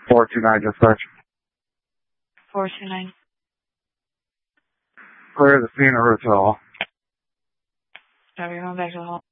429 dispatch. 429. Clear the scene of hotel. Are we going back to the hall?